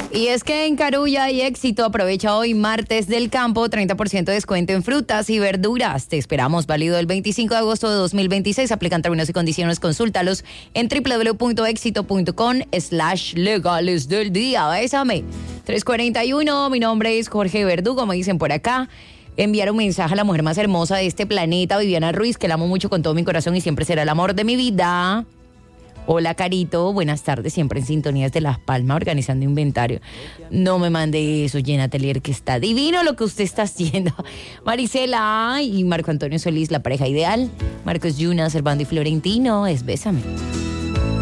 Y es que en Carulla hay éxito. Aprovecha hoy martes del campo, 30% de descuento en frutas y verduras. Te esperamos, válido el 25 de agosto de 2026. Aplican términos y condiciones. Consúltalos en www.éxito.com/legales del día. Bésame. 3:41. Mi nombre es Jorge Verdugo, me dicen por acá. Enviar un mensaje a la mujer más hermosa de este planeta, Viviana Ruiz, que la amo mucho con todo mi corazón y siempre será el amor de mi vida. Hola, Carito, buenas tardes, siempre en sintonías de Las Palmas, organizando inventario. No me mande eso, Jenna Atelier, que está divino lo que usted está haciendo. Marisela y Marco Antonio Solís, la pareja ideal. Marcos Yuna, Servando y Florentino, es Bésame.